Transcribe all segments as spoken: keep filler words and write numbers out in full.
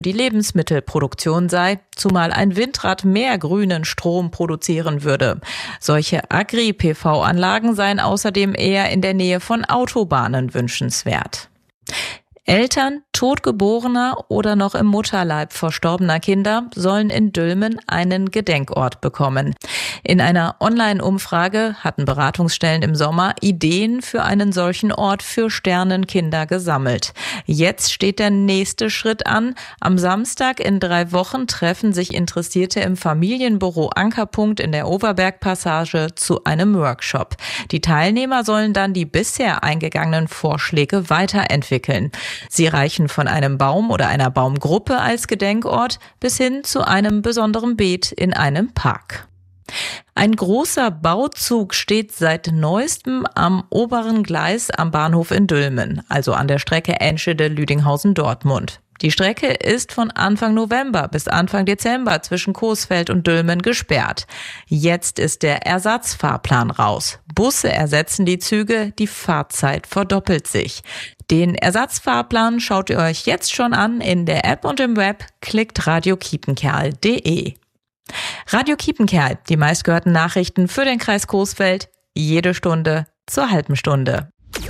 die Lebensmittelproduktion sei, zumal ein Windrad mehr grünen Strom produzieren würde. Solche Agri-P V-Anlagen seien außerdem eher in der Nähe von Autobahnen wünschenswert. Eltern totgeborener oder noch im Mutterleib verstorbener Kinder sollen in Dülmen einen Gedenkort bekommen. In einer Online-Umfrage hatten Beratungsstellen im Sommer Ideen für einen solchen Ort für Sternenkinder gesammelt. Jetzt steht der nächste Schritt an. Am Samstag in drei Wochen treffen sich Interessierte im Familienbüro Ankerpunkt in der Overbergpassage zu einem Workshop. Die Teilnehmer sollen dann die bisher eingegangenen Vorschläge weiterentwickeln. Sie reichen von einem Baum oder einer Baumgruppe als Gedenkort bis hin zu einem besonderen Beet in einem Park. Ein großer Bauzug steht seit neuestem am oberen Gleis am Bahnhof in Dülmen, also an der Strecke Enschede-Lüdinghausen-Dortmund. Die Strecke ist von Anfang November bis Anfang Dezember zwischen Coesfeld und Dülmen gesperrt. Jetzt ist der Ersatzfahrplan raus. Busse ersetzen die Züge, die Fahrzeit verdoppelt sich. Den Ersatzfahrplan schaut ihr euch jetzt schon an in der App und im Web. Klickt radio kiepenkerl punkt de. Radio Kiepenkerl, die meistgehörten Nachrichten für den Kreis Coesfeld, jede Stunde zur halben Stunde.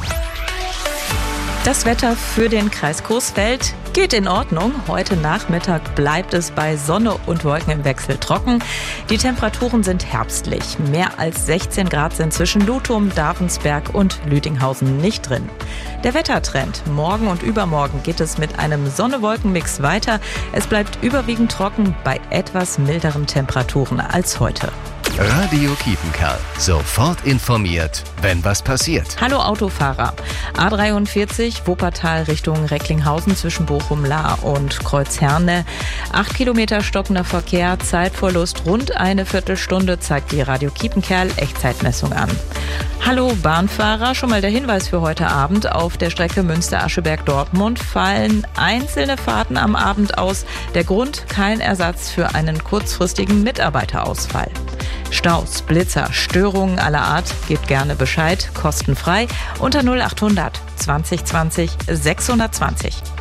Das Wetter für den Kreis Coesfeld geht in Ordnung. Heute Nachmittag bleibt es bei Sonne und Wolken im Wechsel trocken. Die Temperaturen sind herbstlich. Mehr als sechzehn Grad sind zwischen Lutum, Davensberg und Lüdinghausen nicht drin. Der Wettertrend. Morgen und übermorgen geht es mit einem Sonne-Wolken-Mix weiter. Es bleibt überwiegend trocken bei etwas milderen Temperaturen als heute. Radio Kiepenkerl. Sofort informiert, wenn was passiert. Hallo Autofahrer. A dreiundvierzig Wuppertal Richtung Recklinghausen zwischen Bochum-Lahr und Kreuzherne. Acht Kilometer stockender Verkehr, Zeitverlust rund eine Viertelstunde, zeigt die Radio Kiepenkerl Echtzeitmessung an. Hallo Bahnfahrer, schon mal der Hinweis für heute Abend. Auf der Strecke Münster-Ascheberg-Dortmund fallen einzelne Fahrten am Abend aus. Der Grund: kein Ersatz für einen kurzfristigen Mitarbeiterausfall. Staus, Blitzer, Störungen aller Art, gebt gerne Bescheid, kostenfrei unter null achthundert zwanzig zwanzig sechshundertzwanzig.